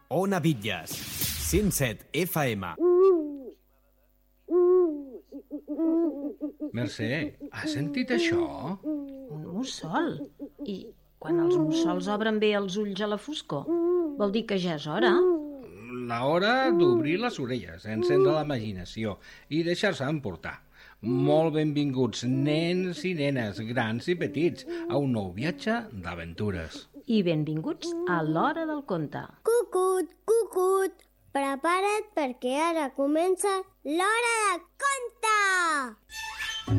Ona Bitlles, 107 FM. Mercè, has sentit això? Un mussol. I quan els mussols obren bé els ulls a la foscor, vol dir que ja és hora. L'hora d'obrir les orelles, encendre la imaginació i deixar-se emportar. Molt benvinguts, nens i nenes, grans i petits, a un nou viatge d'aventures. I benvinguts a l'Hora del Conte. Cucut, cucut, prepara't perquè ara comença l'Hora del Conte!